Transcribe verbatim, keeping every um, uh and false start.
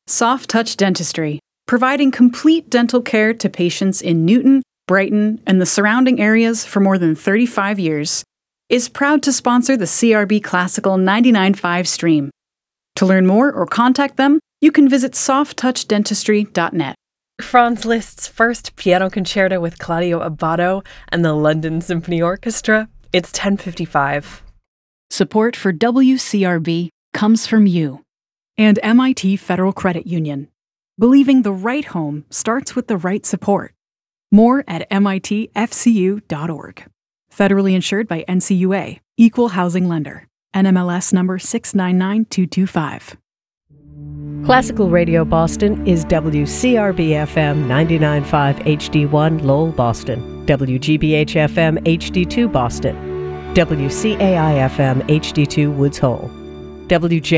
Soft Touch Dentistry, providing complete dental care to patients in Newton, Brighton, and the surrounding areas for more than thirty-five years, is proud to sponsor the C R B Classical ninety-nine point five stream. To learn more or contact them, you can visit soft touch dentistry dot net. Franz Liszt's first piano concerto with Claudio Abbado and the London Symphony Orchestra. It's ten fifty-five. Support for W C R B comes from you and M I T Federal Credit Union. Believing the right home starts with the right support. More at M I T F C U dot org. Federally insured by N C U A, Equal Housing Lender. N M L S number six nine nine two two five. Classical Radio Boston is W C R B F M ninety-nine point five H D one Lowell, Boston, W G B H F M H D two Boston, W C A I F M H D two Woods Hole, W J